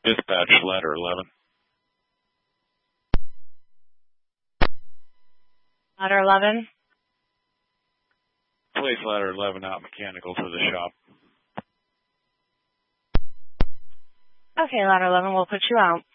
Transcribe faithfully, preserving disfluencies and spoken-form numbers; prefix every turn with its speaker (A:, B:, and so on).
A: Dispatch ladder eleven.
B: Ladder eleven.
A: Place ladder eleven out mechanical to the shop.
B: Okay, ladder eleven, we'll put you out.